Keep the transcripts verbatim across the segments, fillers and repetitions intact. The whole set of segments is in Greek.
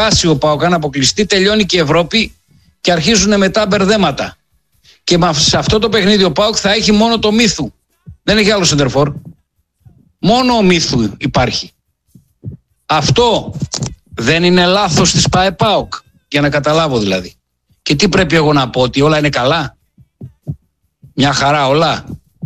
χάσει ο ΠΑΟΚ, αν αποκλειστεί, τελειώνει και η Ευρώπη και αρχίζουν μετά μπερδέματα. Και σε αυτό το παιχνίδι ο ΠΑΟΚ θα έχει μόνο το Μύθου. Δεν έχει άλλο σεντερφόρ. Μόνο ο Μύθου υπάρχει. Αυτό δεν είναι λάθος της ΠΑΕ ΠΑΟΚ, για να καταλάβω δηλαδή. Και τι πρέπει εγώ να πω, ότι όλα είναι καλά? Μια χαρά όλα?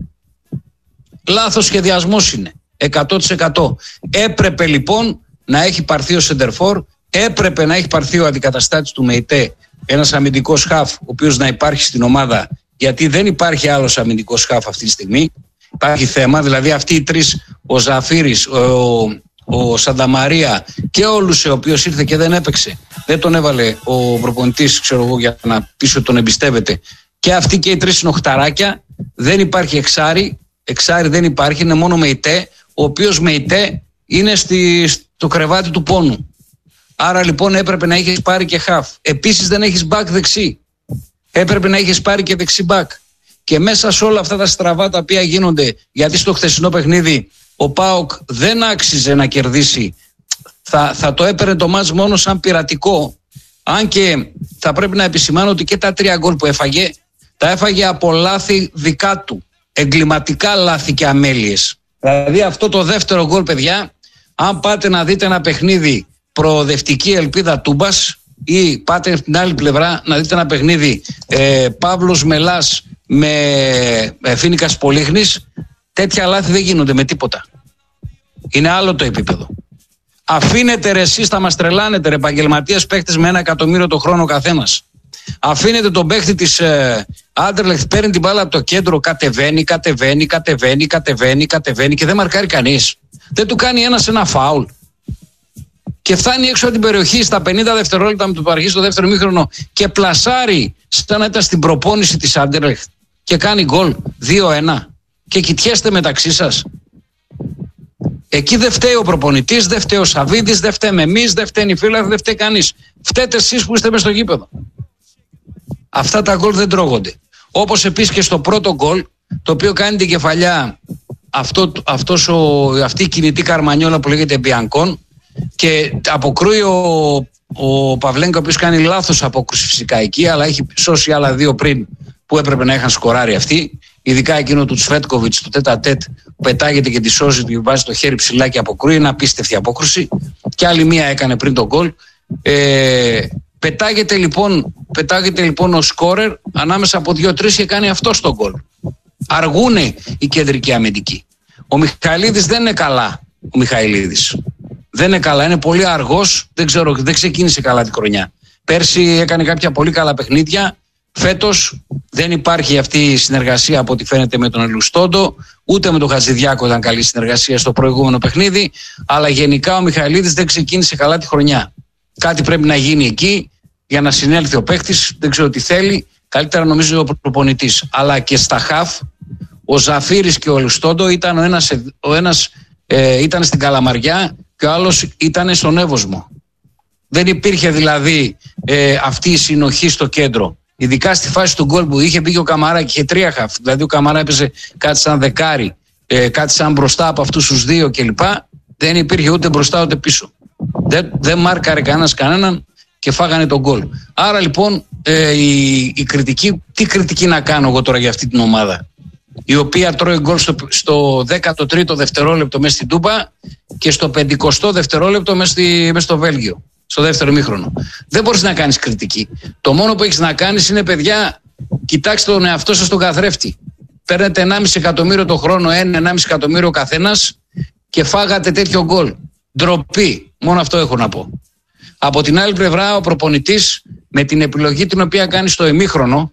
Λάθος σχεδιασμός είναι, εκατό τοις εκατό. Έπρεπε λοιπόν να έχει πάρθει ο σεντερφόρ, έπρεπε να έχει πάρθει ο αντικαταστάτης του ΜΕΙΤΕ, ένας αμυντικός χαφ, ο οποίος να υπάρχει στην ομάδα, γιατί δεν υπάρχει άλλος αμυντικός χαφ αυτή τη στιγμή. Υπάρχει θέμα, δηλαδή αυτοί οι τρεις, ο Ζαφύρης, ο, ο Σανταμαρία και ο Λουσε, ο οποίος ήρθε και δεν έπαιξε, δεν τον έβαλε ο προπονητής, ξέρω εγώ, για να πείσει ότι τον εμπιστεύεται. Και αυτοί και οι τρεις είναι οχταράκια, δεν υπάρχει εξάρι, εξάρι δεν υπάρχει, είναι μόνο ΜΕΙΤΕ, ο οποίος ΜΕΙΤΕ είναι στη, στο κρεβάτι του πόνου. Άρα λοιπόν έπρεπε να έχεις πάρει και χαφ. Επίσης δεν έχεις μπακ δεξί. Έπρεπε να έχεις πάρει και δεξί μπακ. Και μέσα σε όλα αυτά τα στραβά τα οποία γίνονται, γιατί στο χθεσινό παιχνίδι ο ΠΑΟΚ δεν άξιζε να κερδίσει, θα, θα το έπαιρνε το μάτς μόνο σαν πειρατικό. Αν και θα πρέπει να επισημάνω ότι και τα τρία γκολ που έφαγε, τα έφαγε από λάθη δικά του. Εγκληματικά λάθη και αμέλειες. Δηλαδή αυτό το δεύτερο γκολ, παιδιά, αν πάτε να δείτε ένα παιχνίδι προοδευτική ελπίδα Τούμπας ή πάτε στην άλλη πλευρά να δείτε ένα παιχνίδι ε, Παύλος Μελάς με ε, Φίνικας Πολύχνης, τέτοια λάθη δεν γίνονται με τίποτα. Είναι άλλο το επίπεδο. Αφήνετε ρε εσείς, θα μας τρελάνετε ρε επαγγελματίες παίχτες με ένα εκατομμύριο το χρόνο καθένας. Αφήνετε τον παίχτη της ε, Άντερλεχτ, παίρνει την μπάλα από το κέντρο, κατεβαίνει, κατεβαίνει, κατεβαίνει, κατεβαίνει, κατεβαίνει και δεν μαρκάρει κανείς. Δεν του κάνει ένας ένα φάουλ. Και φτάνει έξω από την περιοχή στα πενήντα δευτερόλεπτα με το που αρχίσει το δεύτερο ημίχρονο και πλασάρει σαν να ήταν στην προπόνηση της Άντερλεχτ και κάνει γκολ δύο ένα και κοιτιέστε μεταξύ σας. Εκεί δεν φταίει ο προπονητής, δεν φταίει ο Σαββίδης, δεν φταίμε εμείς, δεν φταίνει οι φίλοι, δεν φταίει κανείς. Φταίτε εσείς που είστε μες στο γήπεδο. Αυτά τα γκολ δεν τρώγονται. Όπως επίσης και στο πρώτο γκολ, το οποίο κάνει την κεφαλιά αυτό, αυτός ο, αυτή η κινητή καρμανιόλα που λέγεται Μπιανκόν, και αποκρούει ο, ο Παυλένκα, ο οποίος κάνει λάθος απόκρουση φυσικά εκεί, αλλά έχει σώσει άλλα δύο πριν που έπρεπε να είχαν σκοράρει αυτοί. Ειδικά εκείνο του Τσφέτκοβιτς, του τέτα τέτ, που πετάγεται και τη σώζει, του βάζει το χέρι ψηλά και αποκρούει. Είναι απίστευτη απόκρουση. Και άλλη μία έκανε πριν τον γκολ. Ε, πετάγεται, λοιπόν, πετάγεται λοιπόν ο σκόρερ ανάμεσα από δύο-τρεις και κάνει αυτό τον γκολ. Αργούνε οι κεντρικοί αμυντικοί. Ο Μιχαηλίδης δεν είναι καλά. Ο Μιχαηλίδης δεν είναι καλά. Είναι πολύ αργός. Δεν ξέρω, δεν ξεκίνησε καλά τη χρονιά. Πέρσι έκανε κάποια πολύ καλά παιχνίδια. Φέτος δεν υπάρχει αυτή η συνεργασία από ό,τι φαίνεται με τον Ελουστόντο, ούτε με τον Χατζηδιάκο ήταν καλή συνεργασία στο προηγούμενο παιχνίδι, αλλά γενικά ο Μιχαηλίδης δεν ξεκίνησε καλά τη χρονιά. Κάτι πρέπει να γίνει εκεί για να συνέλθει ο παίχτης, δεν ξέρω τι θέλει, καλύτερα νομίζω ο προπονητής. Αλλά και στα χαφ, ο Ζαφύρης και ο Ελουστόντο ήταν ο ένας, ο ένας ε, ήταν στην Καλαμαριά και ο άλλος ήταν στον Εύωσμο. Δεν υπήρχε δηλαδή ε, αυτή η συνοχή στο κέντρο. Ειδικά στη φάση του γκολ που είχε μπει και ο Καμαρά και είχε τρία χαφ. Δηλαδή ο Καμαρά έπαιζε κάτι σαν δεκάρι, ε, κάτι σαν μπροστά από αυτούς τους δύο κλπ. Δεν υπήρχε ούτε μπροστά ούτε πίσω. Δεν, δεν μάρκαρε κανένας κανέναν και φάγανε τον γκολ. Άρα λοιπόν ε, η, η κριτική, τι κριτική να κάνω εγώ τώρα για αυτή την ομάδα, η οποία τρώει γκολ στο, στο δέκατο τρίτο δευτερόλεπτο μέσα στην Τούμπα και στο πενηκοστό δευτερόλεπτο μέσα στο Βέλγιο. Στο δεύτερο ημίχρονο. Δεν μπορείς να κάνεις κριτική. Το μόνο που έχεις να κάνεις είναι, παιδιά, κοιτάξτε τον εαυτό σας τον καθρέφτη. Παίρνετε ενάμιση εκατομμύριο το χρόνο, ένα ενάμιση εκατομμύριο ο καθένας και φάγατε τέτοιο γκολ. Ντροπή. Μόνο αυτό έχω να πω. Από την άλλη πλευρά, ο προπονητής με την επιλογή την οποία κάνει στο ημίχρονο,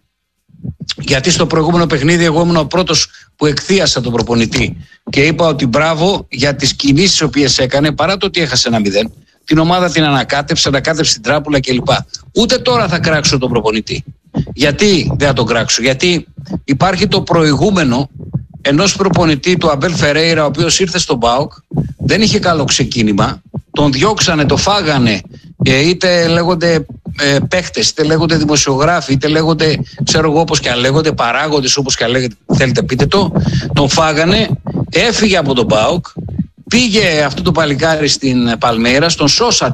γιατί στο προηγούμενο παιχνίδι εγώ ήμουν ο πρώτος που εκθίασα τον προπονητή και είπα ότι μπράβο για τις κινήσεις τις οποίες έκανε, παρά το ότι έχασε ένα μηδέν. Την ομάδα την ανακάτεψε, ανακάτεψε την τράπουλα κλπ. Ούτε τώρα θα κράξω τον προπονητή. Γιατί δεν θα τον κράξω? Γιατί υπάρχει το προηγούμενο ενός προπονητή, του Αμπέλ Φερέιρα, ο οποίος ήρθε στον ΠΑΟΚ, δεν είχε καλό ξεκίνημα, τον διώξανε, το φάγανε, είτε λέγονται ε, παίχτες, είτε λέγονται δημοσιογράφοι, είτε λέγονται, ξέρω εγώ όπως και αν λέγονται, παράγοντες όπως και αν λέγεται, θέλετε πείτε το, τον φάγανε, έφυγε από τον ΠΑΟΚ. Πήγε αυτό το παλικάρι στην Παλμέιρας, τον σώσατε,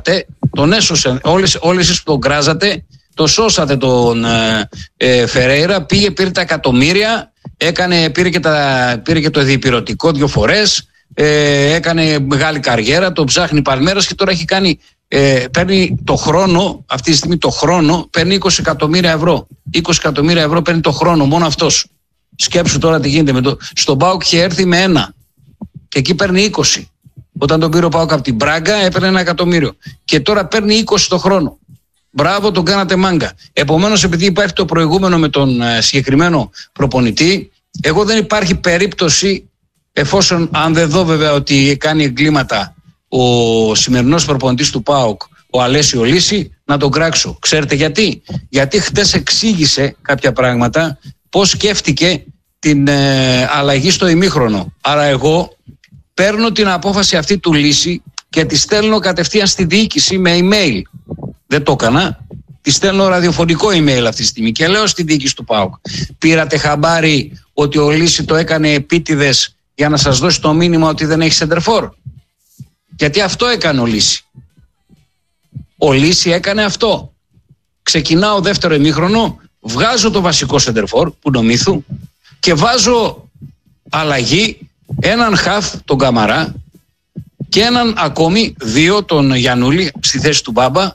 Τον έσωσε. Όλες, όλες εσείς που τον κράζατε, το σώσατε τον ε, ε, Φερέιρα. Πήγε, πήρε τα εκατομμύρια, έκανε, πήρε, και τα, πήρε και το διπυρωτικό δύο φορές. Ε, έκανε μεγάλη καριέρα, τον ψάχνει Παλμέρας και τώρα έχει κάνει. Ε, παίρνει το χρόνο, αυτή τη στιγμή το χρόνο, παίρνει είκοσι εκατομμύρια ευρώ. είκοσι εκατομμύρια ευρώ παίρνει το χρόνο, μόνο αυτός. Σκέψου τώρα τι γίνεται με το. Στον ΠΑΟΚ είχε έρθει με ένα. Και εκεί παίρνει είκοσι. Όταν τον πήρε ο ΠΑΟΚ από την Μπράγκα έπαιρνε ένα εκατομμύριο. Και τώρα παίρνει είκοσι το χρόνο. Μπράβο, τον κάνατε μάγκα. Επομένως, επειδή υπάρχει το προηγούμενο με τον ε, συγκεκριμένο προπονητή, εγώ δεν υπάρχει περίπτωση, εφόσον αν δεν δω βέβαια ότι κάνει εγκλήματα ο σημερινός προπονητής του ΠΑΟΚ, ο Αλέσιο Λύση, να τον κράξω. Ξέρετε γιατί? Γιατί χτες εξήγησε κάποια πράγματα, πώς σκέφτηκε την ε, αλλαγή στο ημίχρονο. Άρα εγώ παίρνω την απόφαση αυτή του Λύση και τη στέλνω κατευθείαν στη διοίκηση με email. Δεν το έκανα. Τη στέλνω ραδιοφωνικό email αυτή τη στιγμή και λέω στη διοίκηση του ΠΑΟΚ: πήρατε χαμπάρι ότι ο Λύση το έκανε επίτηδες για να σας δώσει το μήνυμα ότι δεν έχει σεντερφόρ? Γιατί αυτό έκανε ο Λύση. Ο Λύση έκανε αυτό. Ξεκινάω δεύτερο ημίχρονο, βγάζω το βασικό σεντερφόρ που νομίθου και βάζω αλλαγή έναν χαφ τον Καμαρά και έναν ακόμη δύο τον Γιαννούλη στη θέση του Μπάμπα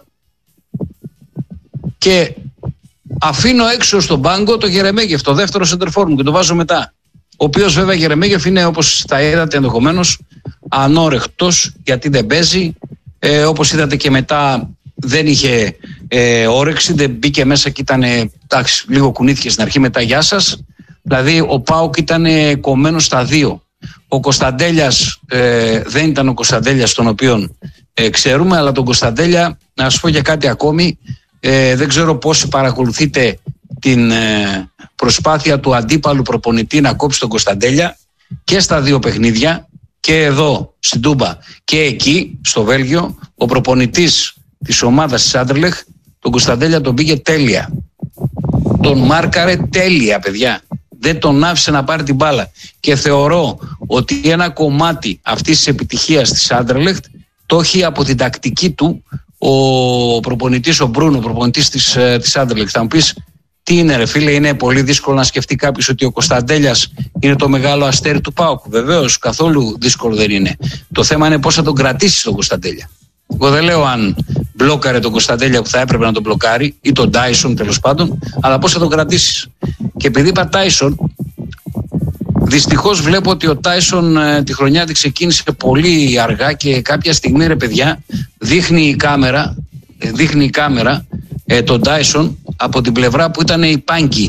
και αφήνω έξω στον πάγκο το Γερεμέγεφ, το δεύτερο σεντερφόρ μου, και το βάζω μετά. Ο οποίος βέβαια Γερεμέγεφ είναι, όπως τα είδατε ενδεχομένως, ανόρεκτος γιατί δεν παίζει. Ε, όπως είδατε και μετά δεν είχε ε, όρεξη, δεν μπήκε μέσα και ήταν, εντάξει, λίγο κουνήθηκε στην αρχή, μετά γεια σας. Δηλαδή ο ΠΑΟΚ ήταν κομμένος στα δύο. Ο Κωνσταντέλιας ε, δεν ήταν ο Κωνσταντέλιας τον οποίον ε, ξέρουμε, αλλά τον Κωνσταντέλια, να σας πω για κάτι ακόμη, ε, δεν ξέρω πόσοι παρακολουθείτε την ε, προσπάθεια του αντίπαλου προπονητή να κόψει τον Κωνσταντέλια και στα δύο παιχνίδια, και εδώ στην Τούμπα και εκεί στο Βέλγιο. Ο προπονητής της ομάδας της Άντερλεχτ τον Κωνσταντέλια τον πήγε τέλεια, τον μάρκαρε τέλεια, παιδιά. Δεν τον άφησε να πάρει την μπάλα. Και θεωρώ ότι ένα κομμάτι αυτής της επιτυχίας της Άντερλεχτ το έχει από την τακτική του ο προπονητής, ο Μπρούνο, ο προπονητής της, της Άντερλεχτ. Θα μου πεις, τι είναι ρε φίλε, είναι πολύ δύσκολο να σκεφτεί κάποιος ότι ο Κωνσταντέλιας είναι το μεγάλο αστέρι του ΠΑΟΚ? Βεβαίως, καθόλου δύσκολο δεν είναι. Το θέμα είναι πώς θα τον κρατήσει τον Κωνσταντέλια. Εγώ δεν λέω αν μπλόκαρε τον Κωνσταντέλια που θα έπρεπε να τον μπλοκάρει, ή τον Τάισον τέλος πάντων, αλλά πώς θα τον κρατήσεις. Και επειδή είπα Τάισον, δυστυχώς βλέπω ότι ο Τάισον ε, τη χρονιά τη ξεκίνησε πολύ αργά και κάποια στιγμή, ρε παιδιά, δείχνει η κάμερα, ε, δείχνει η κάμερα ε, τον Τάισον από την πλευρά που ήταν η Πάνκι.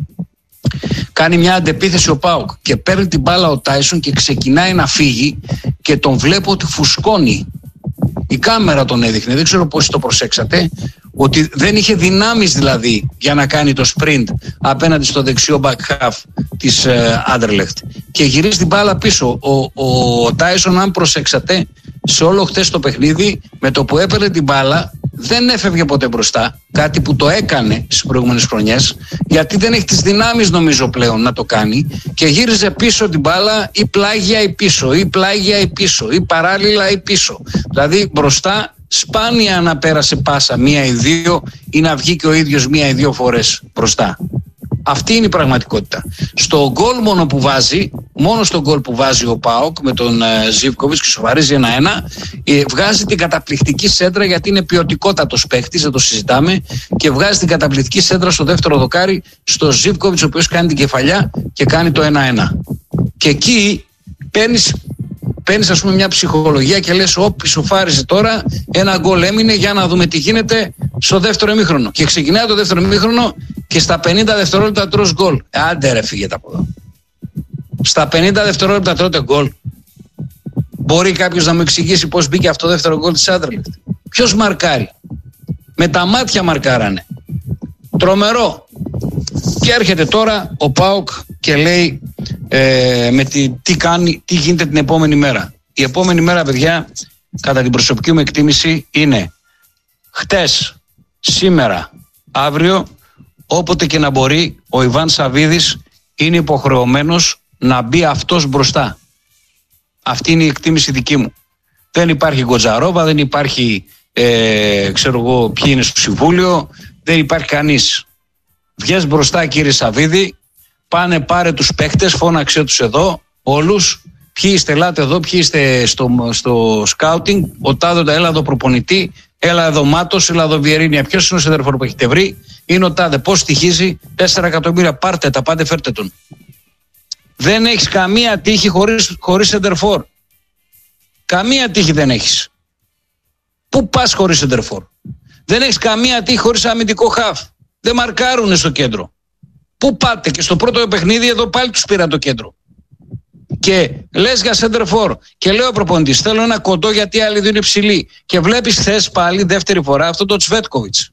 Κάνει μια αντεπίθεση ο ΠΑΟΚ και παίρνει την μπάλα ο Τάισον και ξεκινάει να φύγει και τον βλέπω ότι φουσκώνει. Η κάμερα τον έδειχνε, δεν ξέρω πώς το προσέξατε, ότι δεν είχε δυνάμεις δηλαδή για να κάνει το sprint απέναντι στο δεξιό back half της Άντερλεχτ. Uh, και γυρίζει την μπάλα πίσω. Ο, ο Τάισον, αν προσέξατε, σε όλο χτες το παιχνίδι, με το που έπαιρνε την μπάλα, δεν έφευγε ποτέ μπροστά. Κάτι που το έκανε στις προηγούμενες χρονιές, γιατί δεν έχει τις δυνάμεις νομίζω πλέον να το κάνει, και γύριζε πίσω την μπάλα ή πλάγια ή πίσω, ή πλάγια ή πίσω, ή παράλληλα ή πίσω. Δηλαδή μπροστά σπάνια να πέρασε πάσα μία ή δύο ή να βγει και ο ίδιος μία ή δύο φορές μπροστά. Αυτή είναι η πραγματικότητα. Στο γκολ μόνο που βάζει, μόνο στο γκολ που βάζει ο ΠΑΟΚ με τον ε, Ζίβκοβιτς και σοβαρίζει ένα ένα, ε, βγάζει την καταπληκτική σέντρα, γιατί είναι ποιοτικότατος παίχτης, δεν το συζητάμε, και βγάζει την καταπληκτική σέντρα στο δεύτερο δοκάρι στο Ζίβκοβιτς, ο οποίος κάνει την κεφαλιά και κάνει το ένα ένα. Και εκεί παίρνεις Παίρνεις ας πούμε μια ψυχολογία και λες, όπ, ισοφάρισε τώρα, ένα γκολ έμεινε, για να δούμε τι γίνεται στο δεύτερο ημίχρονο. Και ξεκινάει το δεύτερο ημίχρονο και στα πενήντα δευτερόλεπτα τρως γκολ. Άντε ρε, φύγετε από εδώ. Στα πενήντα δευτερόλεπτα τρώτε γκολ. Μπορεί κάποιος να μου εξηγήσει πώς μπήκε αυτό το δεύτερο γκολ της Άντερλεχτ? Ποιος μαρκάρει? Με τα μάτια μαρκάρανε. Τρομερό. Και έρχεται τώρα ο ΠΑΟΚ και λέει ε, με τι, τι, κάνει, τι γίνεται την επόμενη μέρα. Η επόμενη μέρα, παιδιά, κατά την προσωπική μου εκτίμηση, είναι χτες, σήμερα, αύριο, όποτε και να μπορεί, ο Ιβάν Σαββίδης είναι υποχρεωμένος να μπει αυτός μπροστά. Αυτή είναι η εκτίμηση δική μου. Δεν υπάρχει Γκοτζαρόβα, δεν υπάρχει ε, ξέρω εγώ ποιοι είναι στο Συμβούλιο, δεν υπάρχει κανείς. Βγες μπροστά κύριε Σαββίδη, πάνε πάρε τους παίκτες, φώναξε τους εδώ όλους, ποιοι είστε, ελάτε εδώ, ποιοι είστε στο, στο σκάουτινγκ, ο Τάδοντα, έλα εδώ προπονητή, έλα εδώ Μάτος, έλα εδώ Βιερίνια, ποιος είναι ο σεντερφόρ που έχετε βρει, είναι ο Τάδε, πώς στοιχίζει, τέσσερα εκατομμύρια, πάρτε τα, πάτε φέρτε τον. Δεν έχεις καμία τύχη χωρίς, χωρίς σεντερφόρ. Καμία τύχη δεν έχεις. Πού πας χωρίς σεντερφόρ? Δεν έχεις καμία τύχη χωρίς αμυντικό χαφ. Δεν μαρκάρουνε στο κέντρο. Πού πάτε? Και στο πρώτο παιχνίδι εδώ πάλι τους πήρα το κέντρο. Και λες για σεντερφόρ και λέω ο προπονητής, θέλω ένα κοντό γιατί άλλοι δύο είναι ψηλοί. Και βλέπεις θες πάλι δεύτερη φορά αυτό το Τσβέτκοβιτς.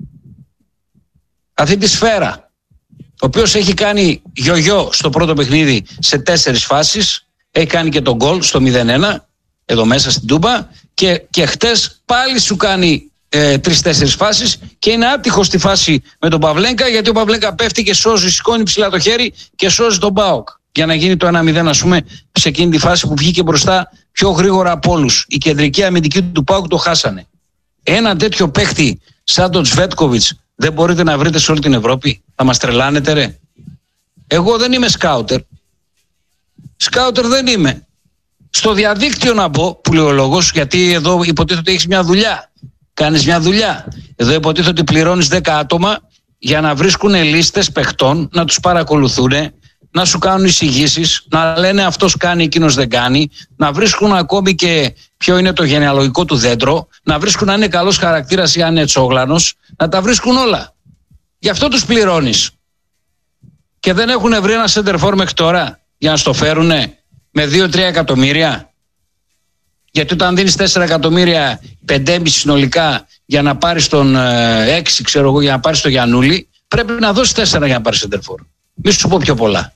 Αυτή τη σφαίρα. Ο οποίος έχει κάνει γιογιό στο πρώτο παιχνίδι σε τέσσερις φάσεις. Έχει κάνει και τον γκολ στο μηδέν ένα εδώ μέσα στην Τούμπα. Και, και χτες πάλι σου κάνει ε, τρεις-τέσσερις φάσεις και είναι άτυχος στη φάση με τον Παυλένκα, γιατί ο Παυλένκα πέφτει και σώζει, σηκώνει ψηλά το χέρι και σώζει τον ΠΑΟΚ. Για να γίνει το ένα μηδέν, ας πούμε, σε εκείνη τη φάση που βγήκε μπροστά πιο γρήγορα από όλους. Η κεντρική αμυντική του ΠΑΟΚ το χάσανε. Ένα τέτοιο παίχτη σαν τον Τσβέτκοβιτς δεν μπορείτε να βρείτε σε όλη την Ευρώπη? Θα μας τρελάνετε ρε? Εγώ δεν είμαι σκάουτερ. Σκάουτερ δεν είμαι. Στο διαδίκτυο να πω, που λέει ο λόγος, γιατί εδώ υποτίθεται ότι έχεις μια δουλειά. Κάνεις μια δουλειά. Εδώ υποτίθεται ότι πληρώνεις δέκα άτομα για να βρίσκουν λίστες παιχτών, να τους παρακολουθούν, να σου κάνουν εισηγήσεις, να λένε αυτός κάνει, εκείνος δεν κάνει, να βρίσκουν ακόμη και ποιο είναι το γενεαλογικό του δέντρο, να βρίσκουν αν είναι καλός χαρακτήρας ή αν είναι τσόγλανος, να τα βρίσκουν όλα. Γι' αυτό τους πληρώνεις. Και δεν έχουν βρει ένα σεντερφόρ μέχρι τώρα για να στο φέρουνε με δύο τρία εκατομμύρια. Γιατί όταν δίνεις τέσσερα εκατομμύρια, πέντε κόμμα πέντε συνολικά για να πάρεις τον έξι, ξέρω εγώ, για να πάρεις τον Γιαννούλη, πρέπει να δώσεις τέσσερα για να πάρεις σεντερφόρ. Μη σου πω πιο πολλά.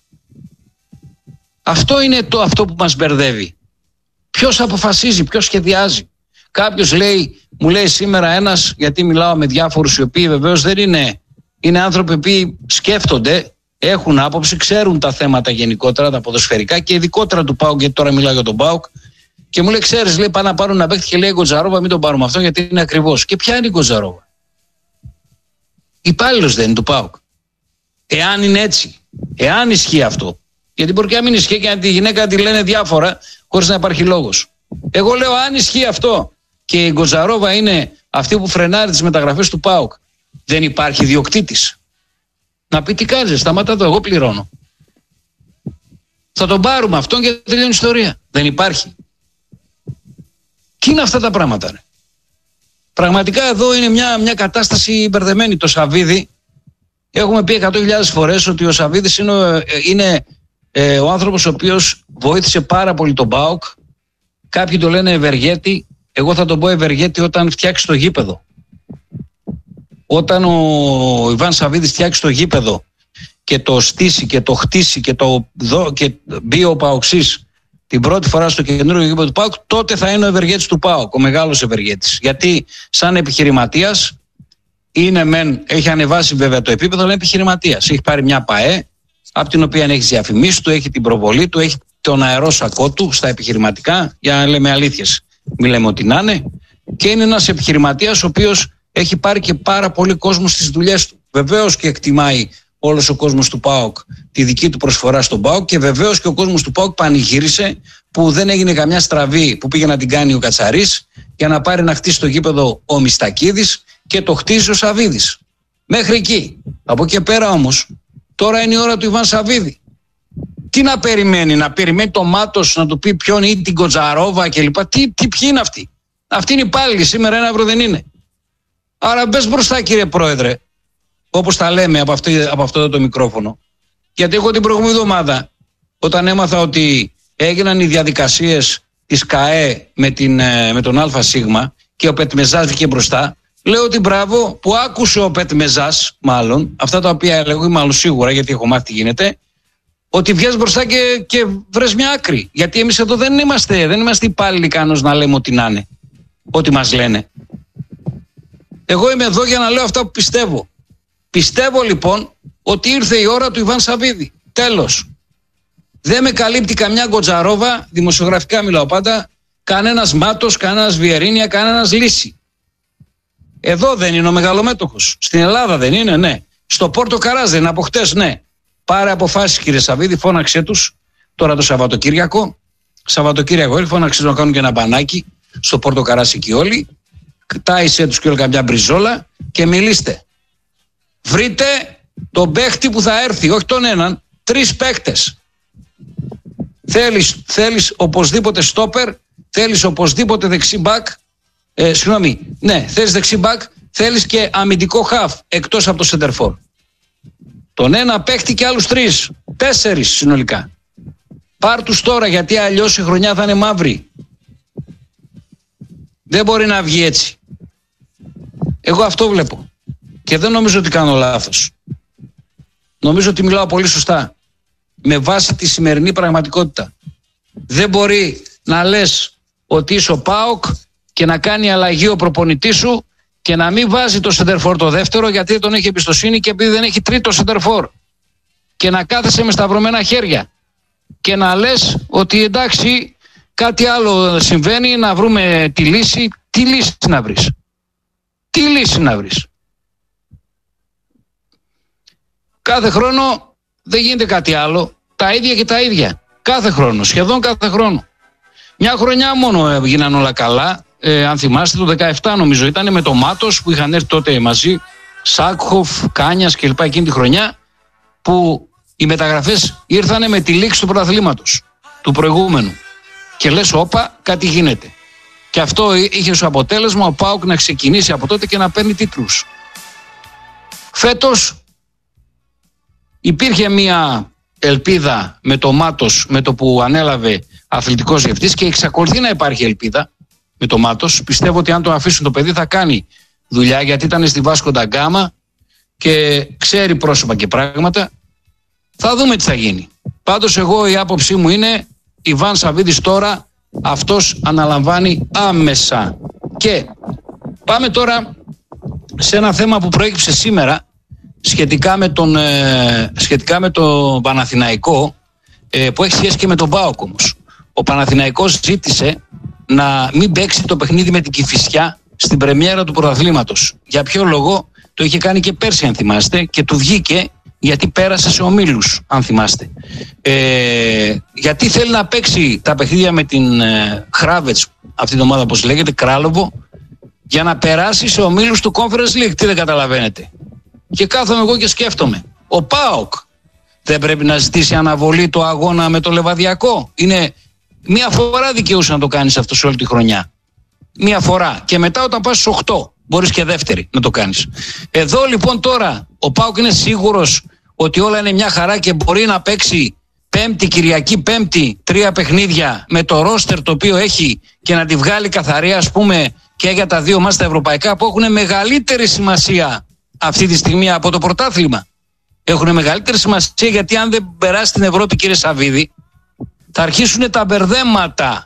Αυτό είναι το αυτό που μας μπερδεύει. Ποιος αποφασίζει, ποιος σχεδιάζει? Κάποιος λέει, μου λέει σήμερα ένας, γιατί μιλάω με διάφορους οι οποίοι βεβαίως δεν είναι, είναι άνθρωποι που σκέφτονται, έχουν άποψη, ξέρουν τα θέματα γενικότερα, τα ποδοσφαιρικά και ειδικότερα του ΠΑΟΚ, γιατί τώρα μιλάω για τον ΠΑΟΚ. Και μου λέει, ξέρεις, λέει, πάνε να πάρουν ένα παίκτη και λέει Γκοτζαρόβα, μην τον πάρουμε αυτό γιατί είναι ακριβώς. Και ποια είναι η Γκοτζαρόβα? Υπάλληλος δεν είναι του ΠΑΟΚ? Εάν είναι έτσι, εάν ισχύει αυτό, γιατί μπορεί και να μην ισχύει και να τη γυναίκα τη λένε διάφορα χωρίς να υπάρχει λόγος. Εγώ λέω, αν ισχύει αυτό και η Γκοτζαρόβα είναι αυτή που φρενάρει τις μεταγραφές του ΠΑΟΚ, δεν υπάρχει ιδιοκτήτης. Να πει τι κάνεις, σταμάτα εδώ, εγώ πληρώνω. Θα τον πάρουμε αυτόν και τελειώνει η ιστορία. Δεν υπάρχει. Τι είναι αυτά τα πράγματα, ρε? Πραγματικά εδώ είναι μια, μια κατάσταση μπερδεμένη. Το Σαββίδι, έχουμε πει εκατό χιλιάδες φορές ότι ο Σαββίδης είναι, είναι ε, ο άνθρωπος ο οποίος βοήθησε πάρα πολύ τον ΠΑΟΚ. Κάποιοι το λένε ευεργέτη. Εγώ θα τον πω ευεργέτη όταν φτιάξει το γήπεδο. Όταν ο Ιβάν Σαββίδης φτιάξει το γήπεδο και το στήσει και το χτίσει και, το δω, και μπει ο ΠΑΟΚΣής την πρώτη φορά στο καινούριο γήπεδο του ΠΑΟΚ, τότε θα είναι ο ευεργέτης του ΠΑΟΚ, ο μεγάλος ευεργέτης. Γιατί σαν επιχειρηματίας είναι μεν, έχει ανεβάσει βέβαια το επίπεδο, αλλά είναι επιχειρηματίας. Έχει πάρει μια ΠΑΕ, από την οποία έχει διαφημίσει του, έχει την προβολή του, έχει τον αερό σακό του στα επιχειρηματικά, για να λέμε αλήθειες. Μην λέμε ότι να είναι. Και είναι ένας επιχειρηματίας ο οποίος έχει πάρει και πάρα πολύ κόσμο στις δουλειές του. Βεβαίως και εκτιμάει όλος ο κόσμος του ΠΑΟΚ τη δική του προσφορά στον ΠΑΟΚ και βεβαίως και ο κόσμος του ΠΑΟΚ πανηγύρισε που δεν έγινε καμιά στραβή που πήγε να την κάνει ο Κατσαρής για να πάρει να χτίσει το γήπεδο ο Μιστακίδης και το χτίζει ο Σαββίδης. Μέχρι εκεί. Από εκεί πέρα όμως τώρα είναι η ώρα του Ιβάν Σαββίδη. Τι να περιμένει, να περιμένει το Μάτος να του πει ποιον είναι την Γκοτζαρόβα κλπ. Τι, τι, ποιοι είναι αυτοί? Αυτοί είναι υπάλληλοι, σήμερα ένα ευρώ δεν είναι. Άρα μπες μπροστά κύριε Πρόεδρε, όπως τα λέμε από, αυτή, από αυτό το μικρόφωνο. Γιατί εγώ την προηγούμενη εβδομάδα, όταν έμαθα ότι έγιναν οι διαδικασίες της ΚΑΕ με, την, με τον ΑΣ και ο Πετμεζάς βγήκε μπροστά, λέω ότι μπράβο που άκουσε ο Πετμεζάς, μάλλον, αυτά τα οποία λέγω, μάλλον σίγουρα γιατί έχω μάθει τι γίνεται, ότι βγες μπροστά και, και βρες μια άκρη. Γιατί εμείς εδώ δεν είμαστε, δεν είμαστε υπάλληλοι κανός να λέμε ό,τι να είναι, ό,τι μας λένε. Εγώ είμαι εδώ για να λέω αυτά που πιστεύω. Πιστεύω λοιπόν ότι ήρθε η ώρα του Ιβάν Σαββίδη. Τέλος. Δεν με καλύπτει καμιά Γκοτζαρόβα, δημοσιογραφικά μιλάω πάντα, κανένας Μάτος, κανένας Βιερίνια, κανένας Λύση. Εδώ δεν είναι ο μεγαλομέτωχος. Στην Ελλάδα δεν είναι, ναι. Στο Πόρτο Καράζ δεν είναι από χτες, ναι. Πάρε αποφάσεις, κύριε Σαββίδη, φώναξε τους τώρα το Σαββατοκύριακο. Σαββατοκύριακο, φώναξε να κάνουν και ένα μπανάκι στο Πόρτο Καράζ εκεί όλοι. Τάισε τους και όλη καμιά μπριζόλα και μιλήστε. Βρείτε τον παίχτη που θα έρθει, όχι τον έναν, τρεις παίχτες. Θέλεις, θέλεις οπωσδήποτε στόπερ, θέλεις οπωσδήποτε δεξί μπακ, ε, συγγνώμη, ναι, θέλεις δεξί μπακ, θέλεις και αμυντικό χαφ εκτός από το σεντερφόρ. Τον ένα παίχτη και άλλους τρεις, τέσσερις συνολικά. Πάρ' τους τώρα, γιατί αλλιώς η χρονιά θα είναι μαύρη. Δεν μπορεί να βγει έτσι. Εγώ αυτό βλέπω. Και δεν νομίζω ότι κάνω λάθος. Νομίζω ότι μιλάω πολύ σωστά. Με βάση τη σημερινή πραγματικότητα. Δεν μπορεί να λες ότι είσαι ο ΠΑΟΚ και να κάνει αλλαγή ο προπονητής σου και να μην βάζει το σεντερφόρ το δεύτερο γιατί δεν τον έχει εμπιστοσύνη και επειδή δεν έχει τρίτο σεντερφόρ. Και να κάθεσαι με σταυρωμένα χέρια. Και να λες ότι εντάξει κάτι άλλο συμβαίνει, να βρούμε τη λύση. Τι λύση να βρεις. Τι λύση να βρεις. Κάθε χρόνο δεν γίνεται κάτι άλλο. Τα ίδια και τα ίδια. Κάθε χρόνο, σχεδόν κάθε χρόνο. Μια χρονιά μόνο έγιναν όλα καλά. Ε, αν θυμάστε, το δεκαεπτά νομίζω ήταν με το Μάτος που είχαν έρθει τότε μαζί. Σάκχοφ, Κάνιας κλπ. Εκείνη τη χρονιά που οι μεταγραφές ήρθανε με τη λήξη του πρωταθλήματος του προηγούμενου. Και λες, όπα, κάτι γίνεται. Και αυτό είχε ως αποτέλεσμα ο ΠΑΟΚ να ξεκινήσει από τότε και να παίρνει τίτλους. Φέτος υπήρχε μια ελπίδα με το Μάτος, με το που ανέλαβε αθλητικός διευθυντής και εξακολουθεί να υπάρχει ελπίδα με το Μάτος. Πιστεύω ότι αν το αφήσουν το παιδί θα κάνει δουλειά γιατί ήταν στη Βάσκο ντα Γκάμα και ξέρει πρόσωπα και πράγματα. Θα δούμε τι θα γίνει. Πάντως εγώ η άποψή μου είναι Ιβάν Σαββίδης τώρα αυτός αναλαμβάνει άμεσα. Και πάμε τώρα σε ένα θέμα που προέκυψε σήμερα σχετικά με τον, ε, σχετικά με τον Παναθηναϊκό ε, που έχει σχέση και με τον ΠΑΟΚ όμως. Ο Παναθηναϊκός ζήτησε να μην παίξει το παιχνίδι με την Κηφισιά στην πρεμιέρα του πρωταθλήματος. Για ποιο λόγο? Το είχε κάνει και πέρσι αν θυμάστε και του βγήκε γιατί πέρασε σε ομίλους αν θυμάστε. Ε, γιατί θέλει να παίξει τα παιχνίδια με την ε, Χράβετς, αυτή την ομάδα όπως λέγεται, Κράλοβο, για να περάσει σε ομίλους του Conference League. Τι δεν καταλαβαίνετε? Και κάθομαι εγώ και σκέφτομαι, ο ΠΑΟΚ δεν πρέπει να ζητήσει αναβολή το αγώνα με το Λεβαδιακό? Είναι μία φορά δικαιούσε να το κάνεις αυτό σε όλη τη χρονιά. Μία φορά. Και μετά όταν πας στους οκτώ μπορείς και δεύτερη να το κάνεις. Εδώ λοιπόν τώρα ο ΠΑΟΚ είναι σίγουρος ότι όλα είναι μια χαρά και μπορεί να παίξει Πέμπτη, Κυριακή, Πέμπτη, τρία παιχνίδια με το ρόστερ το οποίο έχει και να τη βγάλει καθαρή, ας πούμε, και για τα δύο μας τα ευρωπαϊκά που έχουν μεγαλύτερη σημασία αυτή τη στιγμή από το πρωτάθλημα. Έχουν μεγαλύτερη σημασία γιατί αν δεν περάσει την Ευρώπη, κύριε Σαββίδη, θα αρχίσουν τα μπερδέματα.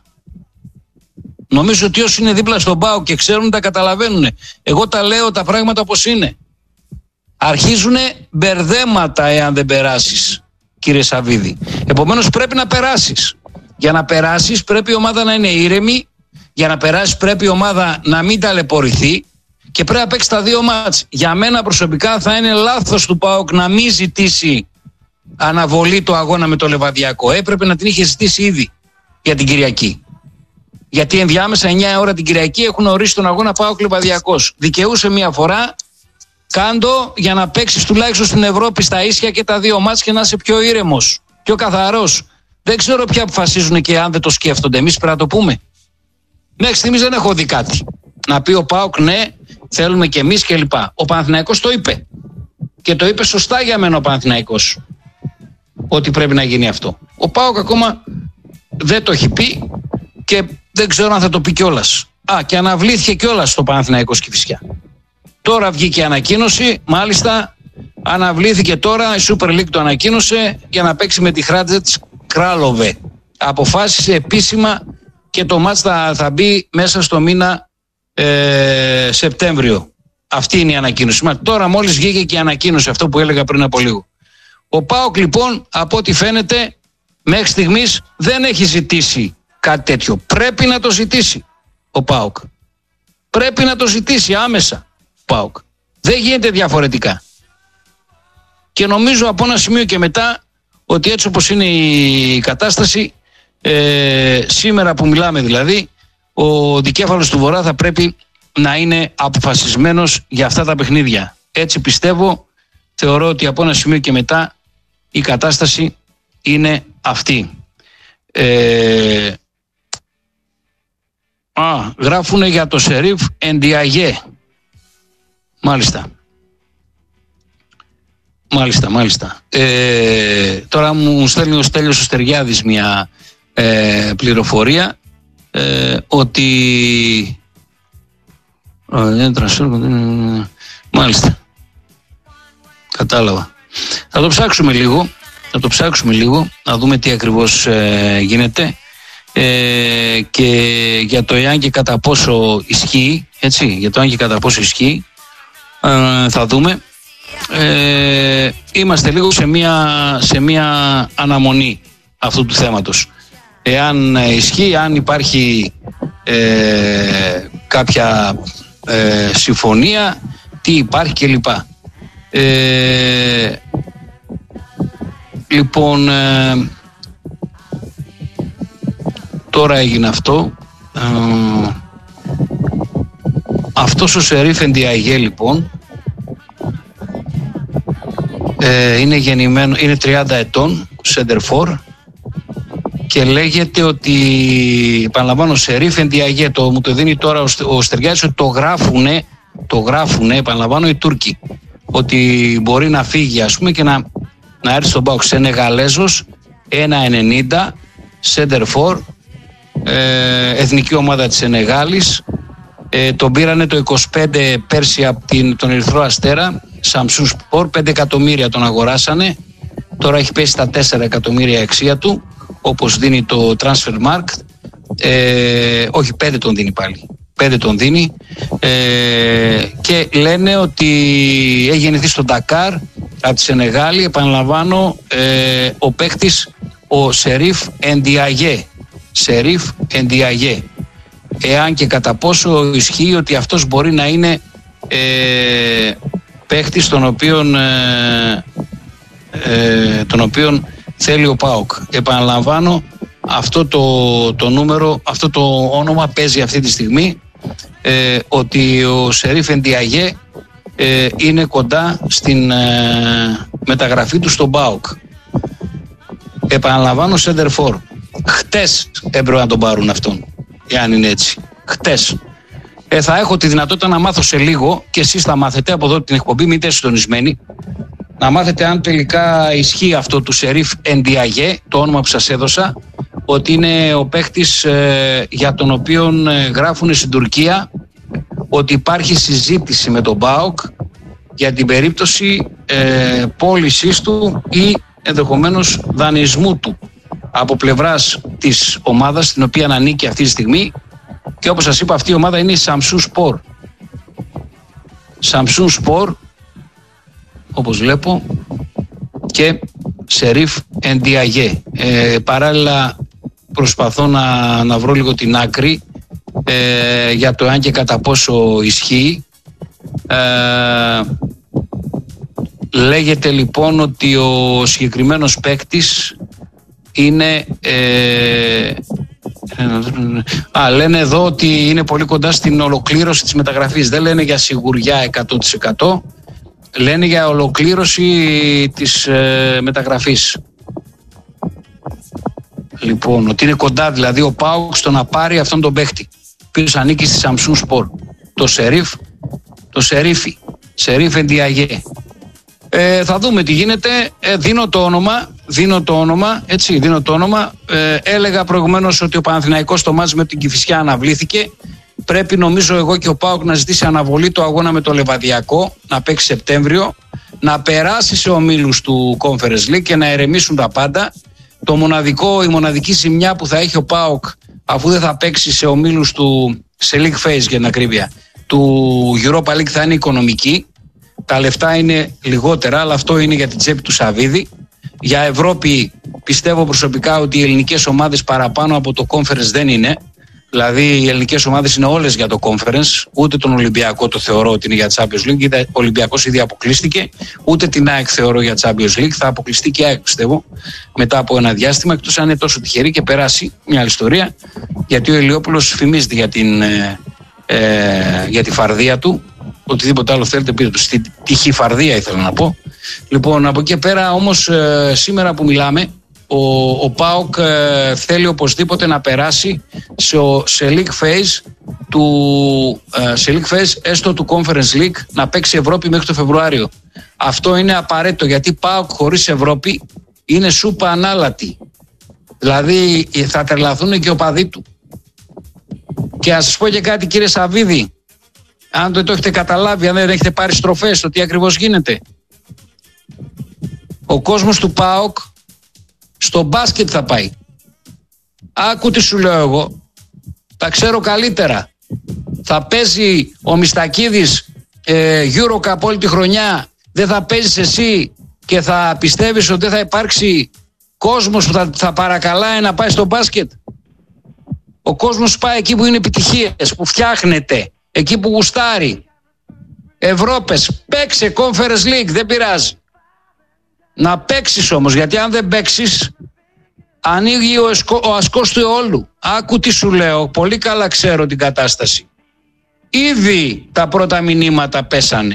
Νομίζω ότι όσοι είναι δίπλα στον ΠΑΟΚ και ξέρουν τα καταλαβαίνουν. Εγώ τα λέω τα πράγματα όπως είναι. Αρχίζουν μπερδέματα εάν δεν περάσεις, κύριε Σαββίδη. Επομένως πρέπει να περάσεις. Για να περάσεις πρέπει η ομάδα να είναι ήρεμη. Για να περάσεις πρέπει η ομάδα να μην ταλαιπωρηθεί. Και πρέπει να παίξει τα δύο μάτς. Για μένα προσωπικά θα είναι λάθος του ΠΑΟΚ να μην ζητήσει αναβολή το αγώνα με το Λεβαδιακό. Έπρεπε να την είχε ζητήσει ήδη για την Κυριακή. Γιατί ενδιάμεσα εννιά ώρα την Κυριακή έχουν ορίσει τον αγώνα ΠΑΟΚ Λεβαδιακός. Δικαιούσε μία φορά. Κάντο για να παίξεις τουλάχιστον στην Ευρώπη στα ίσια και τα δύο μάτς και να είσαι πιο ήρεμος, πιο καθαρός. Δεν ξέρω ποια αποφασίζουν και αν δεν το σκέφτονται. Εμείς πρέπει να το πούμε. Μέχρι στιγμής δεν έχω δει κάτι. Να πει ο ΠΑΟΚ ναι, θέλουμε και εμείς κλπ. Ο Παναθηναϊκός το είπε. Και το είπε σωστά για μένα ο Παναθηναϊκός. Ότι πρέπει να γίνει αυτό. Ο ΠΑΟΚ ακόμα δεν το έχει πει και δεν ξέρω αν θα το πει κιόλας. Α, και αναβλήθηκε κιόλας στο Παναθηναϊκός Κηφισιά. Τώρα βγήκε η ανακοίνωση, μάλιστα αναβλήθηκε τώρα, η Super League το ανακοίνωσε για να παίξει με τη Χράτζετς Κράλοβε. Αποφάσισε επίσημα και το μάτς θα, θα μπει μέσα στο μήνα ε, Σεπτέμβριο. Αυτή είναι η ανακοίνωση. Μα τώρα μόλις βγήκε και η ανακοίνωση, αυτό που έλεγα πριν από λίγο. Ο ΠΑΟΚ λοιπόν, από ό,τι φαίνεται, μέχρι στιγμής δεν έχει ζητήσει κάτι τέτοιο. Πρέπει να το ζητήσει ο ΠΑΟΚ. Πρέπει να το ζητήσει άμεσα. ΠΑΟΚ. Δεν γίνεται διαφορετικά. Και νομίζω από ένα σημείο και μετά ότι έτσι όπως είναι η κατάσταση, ε, σήμερα που μιλάμε δηλαδή, ο δικέφαλος του Βορρά θα πρέπει να είναι αποφασισμένος για αυτά τα παιχνίδια. Έτσι πιστεύω, θεωρώ ότι από ένα σημείο και μετά η κατάσταση είναι αυτή. Ε, α, γράφουνε για το Σερίφ Εντιαγέ. Μάλιστα. Μάλιστα, μάλιστα. Ε, τώρα μου στέλνει ο Στέλιος ο Στεριάδης μια ε, πληροφορία ε, ότι... Μάλιστα. Κατάλαβα. Θα το ψάξουμε λίγο. Θα το ψάξουμε λίγο. Να δούμε τι ακριβώς ε, γίνεται. Ε, και για το εάν και κατά πόσο ισχύει. Έτσι. Για το εάν και κατά πόσο ισχύει. Ε, θα δούμε. Ε, είμαστε λίγο σε μια, σε μια αναμονή αυτού του θέματος. Εάν ισχύει, αν υπάρχει ε, κάποια ε, συμφωνία, τι υπάρχει κλπ. Ε, λοιπόν, ε, τώρα έγινε αυτό. Ε, αυτός ο Σερίφ Εντιαγέ λοιπόν ε, είναι γεννημένο, είναι τριάντα ετών, σεντερφόρ, και λέγεται ότι, επαναλαμβάνω, Σερίφ Εντιαγέ, το, μου το δίνει τώρα ο, ο Στεριάδης, ότι το γράφουνε, το γράφουνε, επαναλαμβάνω, οι Τούρκοι, ότι μπορεί να φύγει, ας πούμε, και να, να έρθει στον ΠΑΟΚ. Σενεγαλέζος, ένα ενενήντα, σεντερφόρ, ε, εθνική ομάδα της Σενεγάλης. Ε, τον πήρανε το είκοσι πέντε πέρσι από την, τον Ερυθρό Αστέρα, Σαμσούν Σπορ, πέντε εκατομμύρια τον αγοράσανε. Τώρα έχει πέσει στα τέσσερα εκατομμύρια αξία του, όπως δίνει το Transfermarkt. Ε, όχι, πέντε τον δίνει πάλι. πέντε τον δίνει. Ε, και λένε ότι έχει γεννηθεί στο Ντακάρ από τη Σενεγάλη, επαναλαμβάνω, ε, ο παίκτης ο Σερίφ Εντιαγέ. Σερίφ Εντιαγέ. Εάν και κατά πόσο ισχύει ότι αυτός μπορεί να είναι ε, παίκτης τον οποίον, ε, ε, τον οποίον θέλει ο ΠΑΟΚ. Επαναλαμβάνω, αυτό το, το νούμερο, αυτό το όνομα παίζει αυτή τη στιγμή, ε, ότι ο Σερίφ Εντιαγέ ε, είναι κοντά στην ε, μεταγραφή του στον ΠΑΟΚ. Επαναλαμβάνω, σεντερφόρ. Χτες έπρεπε να τον πάρουν αυτόν, εάν είναι έτσι. Χτες. Ε, θα έχω τη δυνατότητα να μάθω σε λίγο, και εσείς θα μάθετε από εδώ την εκπομπή, μην είστε συντονισμένοι, να μάθετε αν τελικά ισχύει αυτό του Σερίφ Εντιαγέ, το όνομα που σας έδωσα, ότι είναι ο παίχτης ε, για τον οποίο ε, γράφουν στην Τουρκία ότι υπάρχει συζήτηση με τον ΠΑΟΚ για την περίπτωση ε, πώλησής του ή ενδεχομένως δανεισμού του από πλευράς της ομάδας στην οποία ανήκει αυτή τη στιγμή. Και όπως σας είπα, αυτή η ομάδα είναι η Σαμσούν Σπορ. Σαμσούν Σπορ, όπως βλέπω, και Σερίφ Εντιαγέ. Ε, παράλληλα προσπαθώ να, να βρω λίγο την άκρη ε, για το αν και κατά πόσο ισχύει. Ε, λέγεται λοιπόν ότι ο συγκεκριμένος παίκτης είναι... Ε, Α, λένε εδώ ότι είναι πολύ κοντά στην ολοκλήρωση της μεταγραφής. Δεν λένε για σιγουριά εκατό τοις εκατό, λένε για ολοκλήρωση της ε, μεταγραφής. Λοιπόν, ότι είναι κοντά δηλαδή ο ΠΑΟΚ στο να πάρει αυτόν τον παίχτη, ο οποίος ανήκει στη Σαμσούν Σπορ, το Σερίφ, το Σερίφι, Σερίφ Εντιαγέ. Ε, θα δούμε τι γίνεται. Ε, δίνω το όνομα, δίνω το όνομα, έτσι, δίνω το όνομα. Ε, έλεγα προηγουμένως ότι ο Παναθηναϊκός στο μάτς με την Κηφισιά αναβλήθηκε. Πρέπει, νομίζω εγώ, και ο ΠΑΟΚ να ζητήσει αναβολή το αγώνα με το Λεβαδιακό, να παίξει Σεπτέμβριο, να περάσει σε ομίλους του Conference League και να ερεμήσουν τα πάντα. Το μοναδικό, η μοναδική ζημιά που θα έχει ο ΠΑΟΚ, αφού δεν θα παίξει σε ομίλους του, σε League Phase για την ακρίβεια, του Europa League, θα είναι οικονομική. Τα λεφτά είναι λιγότερα, αλλά αυτό είναι για την τσέπη του Σαββίδη. Για Ευρώπη πιστεύω προσωπικά ότι οι ελληνικές ομάδες παραπάνω από το Conference δεν είναι. Δηλαδή οι ελληνικές ομάδες είναι όλες για το Conference, ούτε τον Ολυμπιακό το θεωρώ ότι είναι για Champions League, ο Ολυμπιακός ήδη αποκλείστηκε, ούτε την ΑΕΚ θεωρώ για Champions League, θα αποκλειστεί και η ΑΕΚ πιστεύω μετά από ένα διάστημα, εκτός αν είναι τόσο τυχερή και περάσει, μια άλλη ιστορία, γιατί ο Ηλιόπουλος φημίζεται για, την, ε, ε, για τη φαρδία του, οτιδήποτε άλλο θέλετε πείτε του, στη τυχηφαρδία ήθελα να πω. Λοιπόν, από εκεί πέρα όμως ε, σήμερα που μιλάμε, Ο, ο ΠΑΟΚ ε, θέλει οπωσδήποτε να περάσει σε, σε league phase του, ε, σε league phase έστω του Conference League, να παίξει Ευρώπη μέχρι το Φεβρουάριο. Αυτό είναι απαραίτητο, γιατί ΠΑΟΚ χωρίς Ευρώπη είναι σούπα ανάλατη. Δηλαδή θα τρελαθούν και οι οπαδοί του. Και ας σας πω και κάτι, κύριε Σαββίδη, αν το, το έχετε καταλάβει, αν δεν έχετε πάρει στροφές το τι ακριβώς γίνεται. Ο κόσμος του ΠΑΟΚ στο μπάσκετ θα πάει. Άκου τι σου λέω εγώ. Τα ξέρω καλύτερα. Θα παίζει ο Μιστακίδης ε, Eurocup όλη τη χρονιά. Δεν θα παίζεις εσύ και θα πιστεύεις ότι δεν θα υπάρξει κόσμος που θα, θα παρακαλάει να πάει στο μπάσκετ. Ο κόσμος πάει εκεί που είναι επιτυχίες, που φτιάχνεται, εκεί που γουστάρει. Ευρώπες, παίξε Conference League, δεν πειράζει. Να παίξεις όμως, γιατί αν δεν παίξεις ανοίγει ο, εσκο, ο ασκός του αιώλου. Άκου τι σου λέω, πολύ καλά ξέρω την κατάσταση. Ήδη τα πρώτα μηνύματα πέσανε.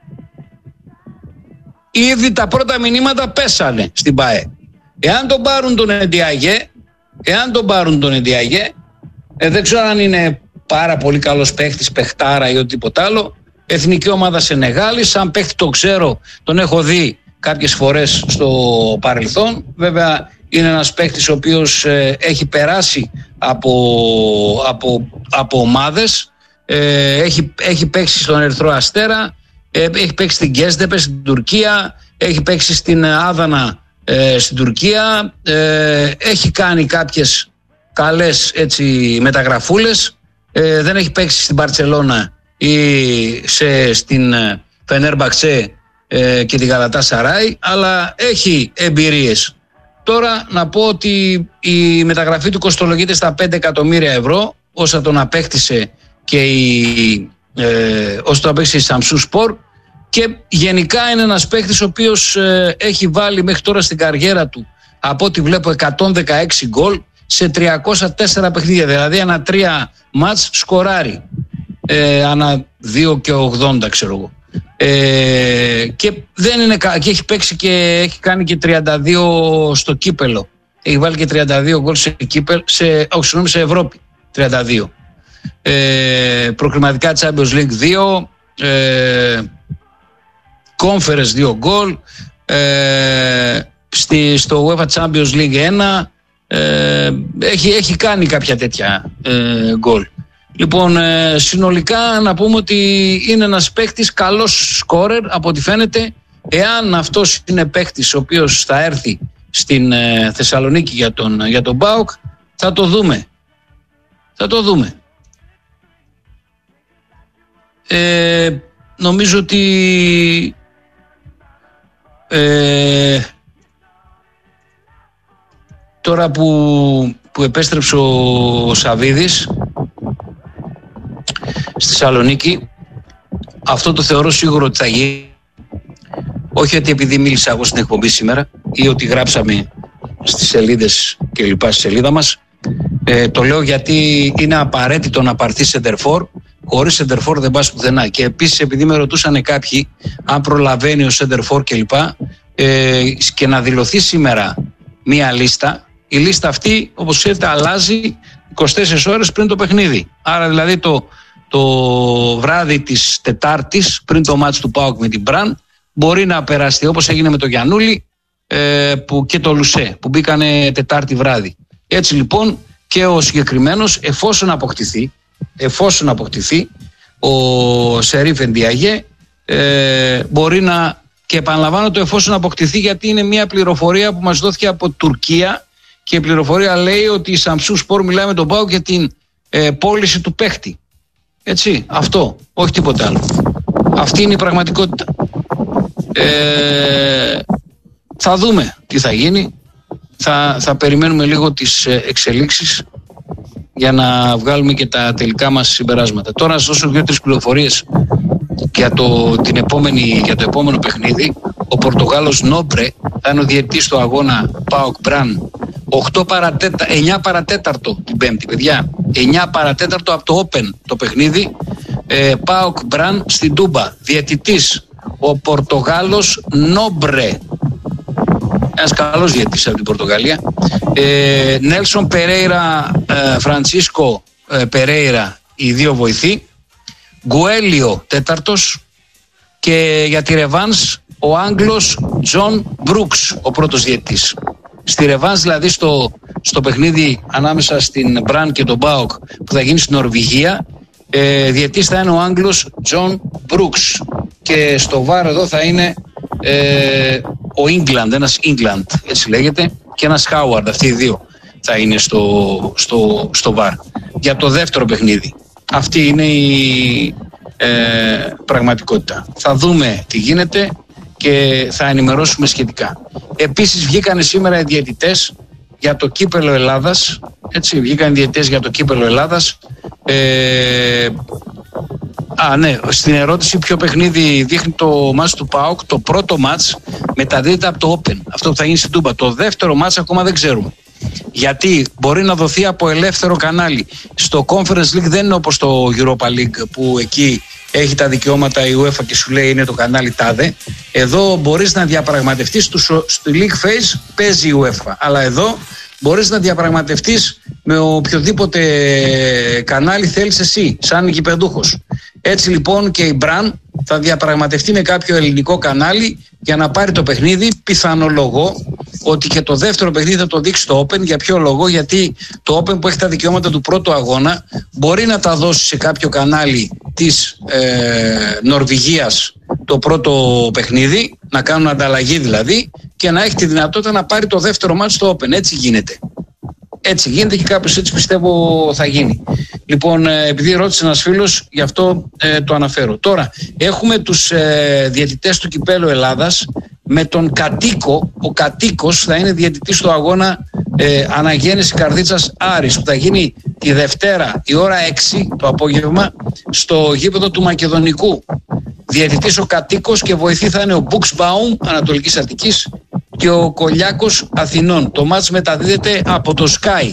Ήδη τα πρώτα μηνύματα πέσανε στην ΠΑΕ. Εάν τον πάρουν τον Εντιαγέ, εάν τον πάρουν τον Εντιαγέ, ε, δεν ξέρω αν είναι πάρα πολύ καλός παίχτης, παιχτάρα ή οτιδήποτε άλλο. Εθνική ομάδα Σενεγάλης, σαν παίχτη το ξέρω, τον έχω δει κάποιες φορές στο παρελθόν. Βέβαια είναι ένας παίκτης ο οποίος ε, έχει περάσει από, από, από ομάδες, ε, έχει, έχει παίξει στον Ερυθρό Αστέρα, ε, έχει παίξει στην Γκέσδεπε στην Τουρκία, έχει παίξει στην Άδανα ε, στην Τουρκία, ε, έχει κάνει κάποιες καλές έτσι, μεταγραφούλες, ε, δεν έχει παίξει στην Μπαρτσελώνα ή σε, στην Φενέρμπαξε και τη Γαλατάσαράι, αλλά έχει εμπειρίες. Τώρα να πω ότι η μεταγραφή του κοστολογείται στα πέντε εκατομμύρια ευρώ, όσα τον απέκτησε και η, ε, όσα τον απέκτησε η Σαμσού Σπορ, και γενικά είναι ένας παίκτης ο οποίος ε, έχει βάλει μέχρι τώρα στην καριέρα του, από ό,τι βλέπω, εκατόν δεκαέξι γκολ σε τριακόσια τέσσερα παιχνίδια, δηλαδή ανά τρία μάτς σκοράρει, ε, ανά δύο και ογδόντα ξέρω εγώ. Ε, και, δεν είναι, και έχει παίξει και έχει κάνει και τριάντα δύο στο κύπελο. Έχει βάλει και τριάντα δύο γκολ σε, κύπελ, σε, όχι, σε Ευρώπη. τριάντα δύο. Ε, προκριματικά Champions League δύο, ε, Conference δύο γκολ, ε, στη, στο UEFA Champions League ένα, ε, έχει, έχει κάνει κάποια τέτοια ε, γκολ. Λοιπόν, ε, συνολικά να πούμε ότι είναι ένας παίκτης καλός σκόρερ από ό,τι φαίνεται. Εάν αυτός είναι παίκτης ο οποίος θα έρθει στην ε, Θεσσαλονίκη για τον, για τον ΠΑΟΚ, θα το δούμε. Θα το δούμε. Ε, νομίζω ότι ε, τώρα που, που επέστρεψε ο Σαββίδης στη Θεσσαλονίκη, αυτό το θεωρώ σίγουρο ότι θα γίνει. Όχι ότι επειδή μίλησα εγώ στην εκπομπή σήμερα ή ότι γράψαμε στις σελίδες και λοιπά στη σελίδα μας. Ε, το λέω γιατί είναι απαραίτητο να πάρθει σεντερφόρ. Χωρίς σεντερφόρ δεν πας πουθενά. Και επίσης, επειδή με ρωτούσαν κάποιοι αν προλαβαίνει ο σεντερφόρ και λοιπά, ε, και να δηλωθεί σήμερα μία λίστα, η λίστα αυτή, όπως ξέρετε, αλλάζει είκοσι τέσσερις ώρες πριν το παιχνίδι. Άρα δηλαδή το, το βράδυ της Τετάρτης, πριν το μάτς του ΠΑΟΚ με την Μπραν, μπορεί να περάσει όπως έγινε με το Γιαννούλη ε, που, και το Λουσέ που μπήκανε Τετάρτη βράδυ. Έτσι λοιπόν και ο συγκεκριμένος, εφόσον αποκτηθεί, εφόσον αποκτηθεί ο Σερίφ Εντιαγέ, ε, μπορεί να, και επαναλαμβάνω το εφόσον αποκτηθεί, γιατί είναι μια πληροφορία που μας δόθηκε από Τουρκία και η πληροφορία λέει ότι η Σαμσού Σπορ μιλάει με τον ΠΑΟΚ για την ε, πώληση του παίχτη. Έτσι, αυτό, όχι τίποτα άλλο. Αυτή είναι η πραγματικότητα. Ε, θα δούμε τι θα γίνει. Θα, θα περιμένουμε λίγο τις εξελίξεις, για να βγάλουμε και τα τελικά μας συμπεράσματα. Τώρα να σας δώσω δύο-τρεις πληροφορίες για το, την επόμενη, για το επόμενο παιχνίδι. Ο Πορτογάλος Νόμπρε θα είναι ο διαιτητής στο αγώνα ΠΑΟΚ Μπραν. εννιά παρατέταρτο την Πέμπτη, παιδιά. εννιά παρατέταρτο από το Open το παιχνίδι. Ε, ΠΑΟΚ Μπραν στην Τούμπα. Διαιτητής ο Πορτογάλος Νόμπρε. Ένας καλός διαιτητής από την Πορτογαλία. Ε, Νέλσον Περέιρα, ε, Φραντσίσκο ε, Περέιρα, οι δύο βοηθοί. Γκουέλιο τέταρτος. Και για τη ρεβάνς ο Άγγλος Τζον Μπρούξ, ο πρώτος διαιτητής. Στη ρεβάνς, δηλαδή στο, στο παιχνίδι ανάμεσα στην Μπραν και τον ΠΑΟΚ που θα γίνει στην Νορβηγία, ε, διαιτητής θα είναι ο Άγγλος Τζον Μπρούξ. Και στο βαρ εδώ θα είναι ε, ο England, ένας England έτσι λέγεται, και ένας Χάουαρντ, αυτοί οι δύο θα είναι στο, στο, στο βαρ για το δεύτερο παιχνίδι. Αυτή είναι η ε, πραγματικότητα. Θα δούμε τι γίνεται και θα ενημερώσουμε σχετικά. Επίσης βγήκαν σήμερα οι διαιτητές για το κύπελο Ελλάδας. Έτσι, βγήκαν οι διαιτητές για το κύπελο Ελλάδας. Ε, α, ναι, στην ερώτηση ποιο παιχνίδι δείχνει το μάτς του ΠΑΟΚ, το πρώτο μάτς μεταδίδεται από το Open, αυτό που θα γίνει στην Τούμπα. Το δεύτερο μάτς ακόμα δεν ξέρουμε. Γιατί μπορεί να δοθεί από ελεύθερο κανάλι. Στο Conference League δεν είναι όπως το Europa League που εκεί έχει τα δικαιώματα η UEFA και σου λέει είναι το κανάλι τάδε. Εδώ μπορείς να διαπραγματευτείς στο League Phase, παίζει η UEFA. Αλλά εδώ μπορείς να διαπραγματευτείς με οποιοδήποτε κανάλι θέλεις εσύ, σαν γηπεδούχος. Έτσι λοιπόν και η Μπραν θα διαπραγματευτεί με κάποιο ελληνικό κανάλι για να πάρει το παιχνίδι. Πιθανολογώ ότι και το δεύτερο παιχνίδι θα το δείξει στο Open. Για ποιο λόγο? Γιατί το Open που έχει τα δικαιώματα του πρώτου αγώνα μπορεί να τα δώσει σε κάποιο κανάλι της ε, Νορβηγίας το πρώτο παιχνίδι, να κάνουν ανταλλαγή δηλαδή, και να έχει τη δυνατότητα να πάρει το δεύτερο μάτι στο Open. Έτσι γίνεται. Έτσι γίνεται και κάπως έτσι πιστεύω θα γίνει. Λοιπόν, επειδή ρώτησε ένας φίλος, γι' αυτό ε, το αναφέρω. Τώρα, έχουμε τους ε, διαιτητές του κυπέλου Ελλάδας με τον Κατοίκο. Ο Κατοίκος θα είναι διαιτητής στο αγώνα ε, Αναγέννηση Καρδίτσας Άρης, που θα γίνει τη Δευτέρα η ώρα έξι το απόγευμα στο γήπεδο του Μακεδονικού. Διαιτητής ο Κατοίκος και βοηθή θα είναι ο Μπουξμπάουμ Ανατολικής Αττικής και ο Κολιάκος Αθηνών. Το μάτς μεταδίδεται από το Sky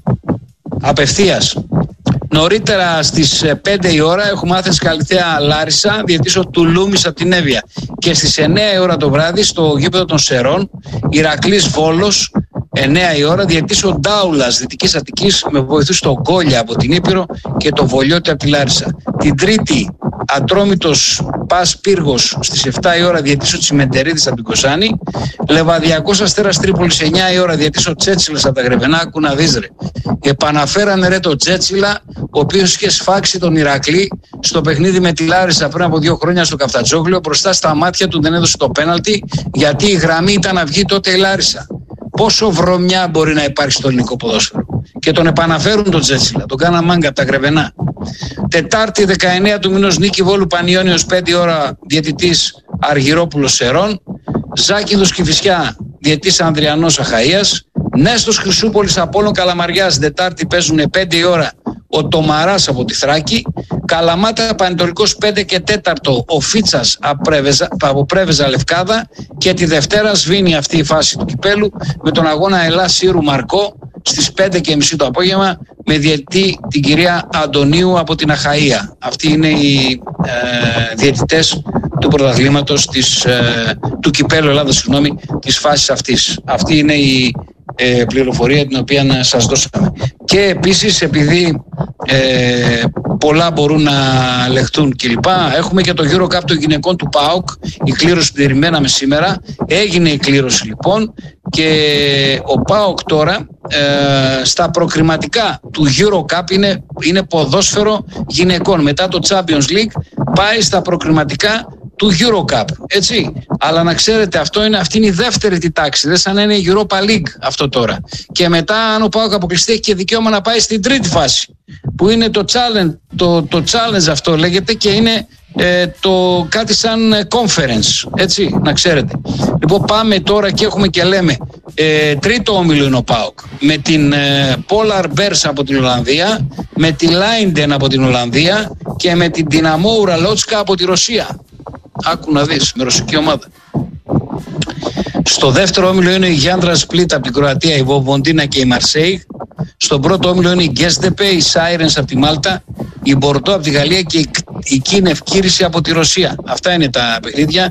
απευθείας. Νωρίτερα στις πέντε η ώρα έχουμε Άθενας Καλιθέα Λάρισα, διαιτητής ο Τουλούμης από την Εύβοια. Και στις εννιά η ώρα το βράδυ στο γήπεδο των Σερών, Ηρακλής Βόλος, εννιά η ώρα, διαιτητής ο Ντάουλας Δυτικής Αττικής με βοηθούς τον Γκόλια από την Ήπειρο και το Βολιώτη από τη Λάρισα. Την Τρίτη Ατρόμητος Πας Πύργος στις επτά η ώρα, διαιτητής ο Τσιμεντερίδης από την Κοσάνη. Λεβαδιακός Αστέρας Τρίπολης εννιά η ώρα, διαιτητής ο Τσέτσιλας από τα Γρεβενά. Άκου να δεις ρε. Επαναφέρανε ρε το Τσέτσιλα, ο οποίος είχε σφάξει τον Ηρακλή στο παιχνίδι με τη Λάρισα πριν από δύο χρόνια στο Καφτατζόγλιο. Μπροστά στα μάτια του δεν έδωσε το πέναλτι, γιατί η γραμμή ήταν να βγει τότε η Λάρισα. Πόσο βρωμιά μπορεί να υπάρχει στο ελληνικό ποδόσφαιρο. Και τον επαναφέρουν τον Τζέτσιλα, τον κάνα μάγκα από τα Γρεβενά. Τετάρτη δεκαεννιά του μηνός Νίκη Βόλου Πανιώνιος πέντε ώρα, διαιτητής Αργυρόπουλος Σερών. Ζάκυνθος Κηφισιά, διαιτητής Ανδριανός Αχαΐας. Νέστος Χρυσούπολης Απόλλων Καλαμαριάς, Τετάρτη παίζουν πέντε η ώρα ο Τομαράς από τη Θράκη. Καλαμάτα Πανετολικός πέντε και τέσσερα ο Φίτσας από Πρέβεζα Λευκάδα. Και τη Δευτέρα σβήνει αυτή η φάση του κυπέλου με τον αγώνα Ελλάς Σύρου Μαρκό στις πέντε και μισή το απόγευμα με διαιτητή την κυρία Αντωνίου από την Αχαΐα. Αυτοί είναι οι ε, διαιτητές του πρωταθλήματος της, ε, του κυπέλου Ελλάδας, συγγνώμη, της φάσης αυτής. Αυτή είναι η ε, πληροφορία την οποία σας δώσαμε. Και επίσης, επειδή ε, πολλά μπορούν να λεχτούν κλπ, έχουμε και το Euro Cup των γυναικών του ΠΑΟΚ. Η κλήρωση την περιμέναμε σήμερα. Έγινε η κλήρωση λοιπόν και ο ΠΑΟΚ τώρα ε, στα προκριματικά του Euro Cup είναι, είναι ποδόσφαιρο γυναικών. Μετά το Champions League πάει στα προκριματικά του Euro Cup, έτσι. Αλλά να ξέρετε, αυτό είναι, αυτή είναι η δεύτερη τη τάξη. Δεν σαν να είναι η Europa League αυτό τώρα. Και μετά, αν ο ΠΑΟΚ αποκλειστεί, έχει και δικαίωμα να πάει στην τρίτη φάση, που είναι το challenge, το, το challenge αυτό λέγεται, και είναι ε, το κάτι σαν conference, έτσι, να ξέρετε. Λοιπόν, πάμε τώρα και έχουμε και λέμε Ε, τρίτο όμιλο είναι ο ΠΑΟΚ με την ε, Polar Bears από την Ολλανδία, με τη Leiden από την Ολλανδία και με την Dinamo Uralotska από τη Ρωσία. Άκου να δεις, με ρωσική ομάδα. Στο δεύτερο όμιλο είναι η Γιάντρα Σπλίτ από την Κροατία, η Βοβοντίνα και η Μαρσέιγ. Στον πρώτο όμιλο είναι η Γκέσδεπε, η Sirens από τη Μάλτα, η Μπορντό από τη Γαλλία και η Κίνευ Κύριση από τη Ρωσία. Αυτά είναι τα παιχνίδια.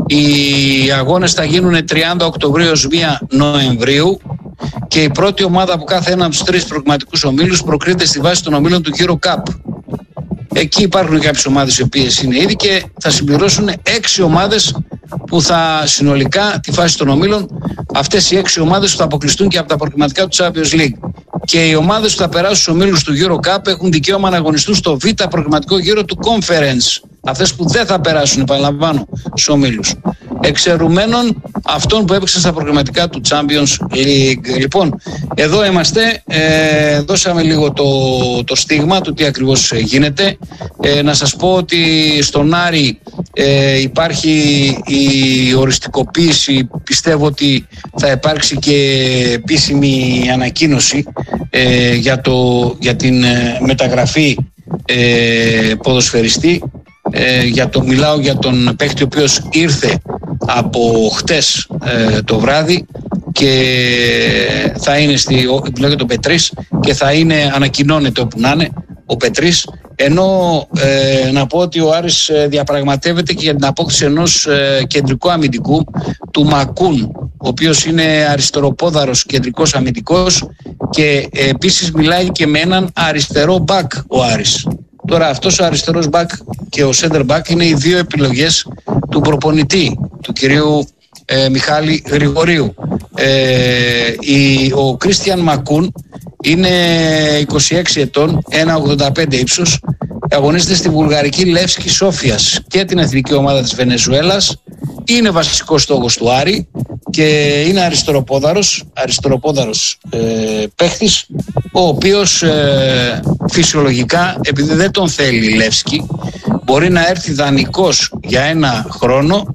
Οι αγώνες θα γίνουν τριάντα Οκτωβρίου έως πρώτη Νοεμβρίου και η πρώτη ομάδα από κάθε ένα από τους τρεις προκριματικούς ομίλους προκρίνεται στη βάση των ομίλων του Euro Cup. Εκεί υπάρχουν κάποιες ομάδες οι οποίες είναι ήδη και θα συμπληρώσουν έξι ομάδες που θα συνολικά τη φάση των ομίλων, αυτές οι έξι ομάδες που θα αποκλειστούν και από τα προκριματικά του Champions League. Και οι ομάδες που θα περάσουν στους ομίλους του Euro Cup έχουν δικαίωμα να αγωνιστούν στο β' προκριματικό γύρο του Conference. Αυτές που δεν θα περάσουν, επαναλαμβάνω, στους ομίλους. Εξαιρουμένων αυτών που έπαιξαν στα προκριματικά του Champions League. Λοιπόν, εδώ είμαστε. Ε, δώσαμε λίγο το, το στίγμα του τι ακριβώς γίνεται. Ε, να σας πω ότι στον Άρη ε, υπάρχει η οριστικοποίηση. Πιστεύω ότι θα υπάρξει και επίσημη ανακοίνωση ε, για, το, για την ε, μεταγραφή ε, ποδοσφαιριστή. Ε, για το, μιλάω για τον παίκτη ο οποίος ήρθε από χτες ε, το βράδυ και θα είναι στη, λέγεται ο Πετρής και θα είναι, ανακοινώνεται όπου να είναι ο Πετρής, ενώ ε, να πω ότι ο Άρης διαπραγματεύεται και για την απόκτηση ενός ε, κεντρικού αμυντικού, του Μακούν, ο οποίος είναι αριστεροπόδαρος κεντρικός αμυντικός και ε, επίσης μιλάει και με έναν αριστερό μπακ ο Άρης. Τώρα αυτός ο αριστερός μπακ και ο center back είναι οι δύο επιλογές του προπονητή, του κυρίου ε, Μιχάλη Γρηγορίου. Ε, η, ο Κρίστιαν Μακούν είναι είκοσι έξι ετών, ένα ογδόντα πέντε ύψος, αγωνίζεται στη βουλγαρική Λεύσκη Σόφιας και την εθνική ομάδα της Βενεζουέλας. Είναι βασικός στόχος του Άρη και είναι αριστεροπόδαρος, αριστεροπόδαρος ε, παίχτης, ο οποίος ε, φυσιολογικά, επειδή δεν τον θέλει η Λεύσκη, μπορεί να έρθει δανεικός για ένα χρόνο.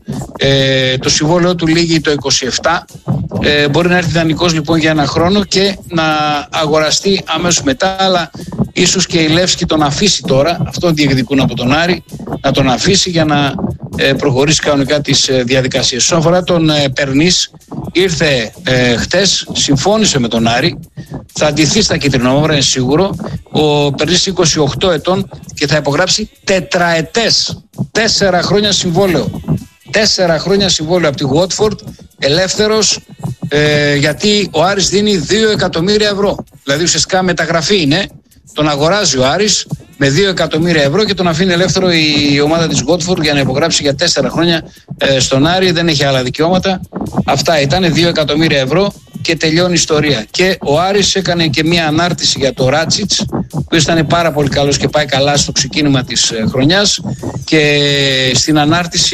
Ε, το συμβόλαιο του λήγει το είκοσι επτά. Ε, μπορεί να έρθει δανεικός λοιπόν για ένα χρόνο και να αγοραστεί αμέσως μετά, αλλά ίσως και η Λεύσκη τον αφήσει τώρα, αυτόν διεκδικούν από τον Άρη, να τον αφήσει για να ε, προχωρήσει κανονικά τις ε, διαδικασίες. Όσον αφορά τον ε, Περνής, ήρθε ε, χτες, συμφώνησε με τον Άρη, θα αντιθεί στα κίτρινα-μαύρα, είναι σίγουρο. Ο Περνής είκοσι οκτώ ετών και θα υπογράψει τετραετές, τέσσερα χρόνια συμβόλαιο. Τέσσερα χρόνια συμβόλαιο από τη Watford, ελεύθερος, ε, γιατί ο Άρης δίνει δύο εκατομμύρια ευρώ. Δηλαδή ουσιαστικά μεταγραφή είναι, τον αγοράζει ο Άρης με δύο εκατομμύρια ευρώ και τον αφήνει ελεύθερο η ομάδα της Watford για να υπογράψει για τέσσερα χρόνια ε, στον Άρη. Δεν έχει άλλα δικαιώματα. Αυτά ήταν δύο εκατομμύρια ευρώ και τελειώνει η ιστορία. Και ο Άρης έκανε και μια ανάρτηση για το Ράτσιτς, που ήταν πάρα πολύ καλός και πάει καλά στο ξεκίνημα της ε, χρονιάς, και στην ανάρτηση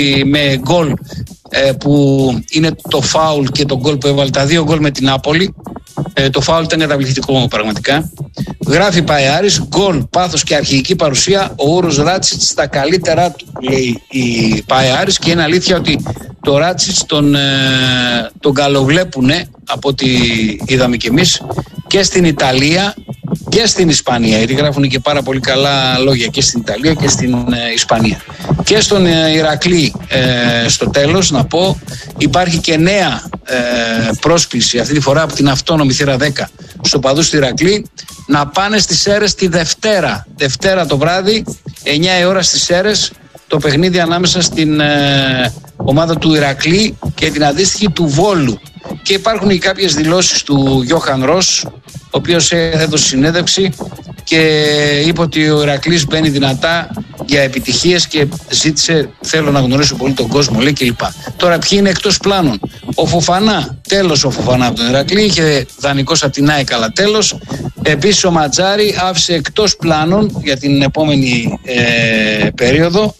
με γκολ ε, που είναι το φάουλ και το γκολ που έβαλε, τα δύο γκολ με την Νάπολη. Ε, το φάουλ ήταν καταπληκτικό πραγματικά. Γράφει πάει Άρης, γκολ, πάθος και αρχική παρουσία, ο Ούρος Ράτσιτς στα καλύτερά του, λέει η πάει Άρης, και είναι αλήθεια ότι το Ράτσιτς τον, ε, τον καλοβλέπουνε από ό,τι είδαμε κι εμείς και στην Ιταλία και στην Ισπανία, γιατί γράφουν και πάρα πολύ καλά λόγια και στην Ιταλία και στην ε, Ισπανία. Και στον ε, Ηρακλή ε, στο τέλος να πω, υπάρχει και νέα ε, πρόσκληση αυτή τη φορά από την αυτόνομη θύρα δέκα στο παδούς του Ηρακλή να πάνε στις Σέρρες τη Δευτέρα Δευτέρα το βράδυ, εννιά η ώρα στις Σέρρες, το παιχνίδι ανάμεσα στην ε, ομάδα του Ηρακλή και την αντίστοιχη του Βόλου. Και υπάρχουν και κάποιες δηλώσεις του Γιώχαν Ρος, ο οποίος έδωσε συνέντευξη και είπε ότι ο Ηρακλής μπαίνει δυνατά για επιτυχίες και ζήτησε, θέλω να γνωρίσω πολύ τον κόσμο, λέει, κλπ. Τώρα ποιοι είναι εκτός πλάνων? Ο Φοφανά, τέλος ο Φοφανά από τον Ηρακλή, είχε δανεικός από την ΑΕΚ, αλλά τέλος. Επίσης ο Ματζάρη άφησε εκτός πλάνων για την επόμενη ε, περίοδο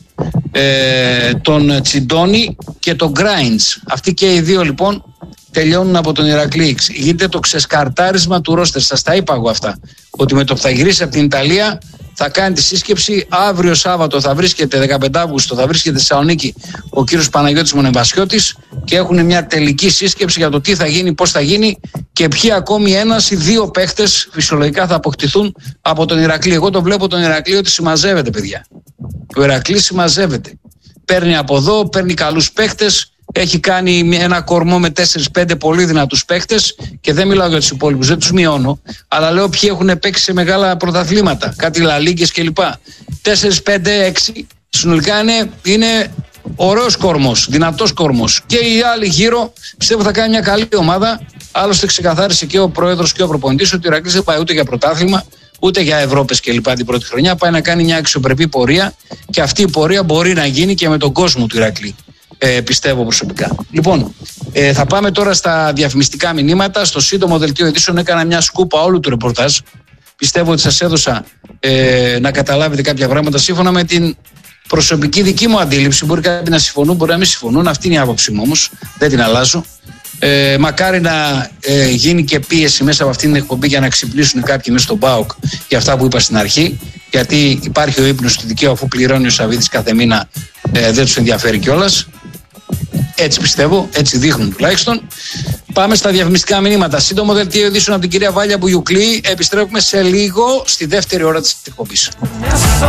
ε, τον Τσιντόνι και τον Γκράιντς. Αυτοί και οι δύο λοιπόν τελειώνουν από τον Ηρακλή. Γίνεται το ξεσκαρτάρισμα του ρόστερ. Σας τα είπα εγώ αυτά. Ότι με το που θα γυρίσει από την Ιταλία θα κάνει τη σύσκεψη. Αύριο Σάββατο θα βρίσκεται, δεκαπέντε Αυγούστου, θα βρίσκεται στη Θεσσαλονίκη ο κύριος Παναγιώτης Μονεβασιώτης και έχουν μια τελική σύσκεψη για το τι θα γίνει, πώς θα γίνει και ποιοι ακόμη ένας ή δύο παίχτες φυσιολογικά θα αποκτηθούν από τον Ηρακλή. Εγώ το βλέπω τον Ηρακλή ότι συμμαζεύεται, παιδιά. Ο Ηρακλής συμμαζεύεται. Παίρνει από εδώ, παίρνει καλούς παίχτες. Έχει κάνει ένα κορμό με τέσσερα πέντε πολύ δυνατούς παίχτες και δεν μιλάω για τους υπόλοιπους, δεν τους μειώνω, αλλά λέω ποιοι έχουν παίξει σε μεγάλα πρωταθλήματα, κάτι λαλίγκες κλπ. τέσσερα πέντε έξι συνολικά είναι, είναι ωραίος κορμός, δυνατός κορμός. Και οι άλλοι γύρω πιστεύω θα κάνει μια καλή ομάδα. Άλλωστε ξεκαθάρισε και ο πρόεδρος και ο προπονητής ότι ο Ηρακλής δεν πάει ούτε για πρωτάθλημα, ούτε για Ευρώπες κλπ. Την πρώτη χρονιά. Πάει να κάνει μια αξιοπρεπή πορεία και αυτή η πορεία μπορεί να γίνει και με τον κόσμο του Ηρακλή. Ε, πιστεύω προσωπικά. Λοιπόν, ε, θα πάμε τώρα στα διαφημιστικά μηνύματα. Στο σύντομο δελτίο ειδήσεων έκανα μια σκούπα όλου του ρεπορτάζ. Πιστεύω ότι σας έδωσα ε, να καταλάβετε κάποια πράγματα σύμφωνα με την προσωπική δική μου αντίληψη. Μπορεί κάποιοι να συμφωνούν, μπορεί να μην συμφωνούν. Αυτή είναι η άποψή μου όμως. Δεν την αλλάζω. Ε, μακάρι να ε, γίνει και πίεση μέσα από αυτήν την εκπομπή για να ξυπνήσουν κάποιοι μέσα στον ΠΑΟΚ για αυτά που είπα στην αρχή. Γιατί υπάρχει ο ύπνος του δικαίου, αφού πληρώνει ο Σαββίδης κάθε μήνα, ε, δεν τους ενδιαφέρει κιόλας. Έτσι πιστεύω, έτσι δείχνουν τουλάχιστον. Πάμε στα διαφημιστικά μηνύματα. Σύντομο δελτίο ειδήσεων από την κυρία Βάλια Μπουγιουκλή. Επιστρέφουμε σε λίγο στη δεύτερη ώρα της εκπομπής.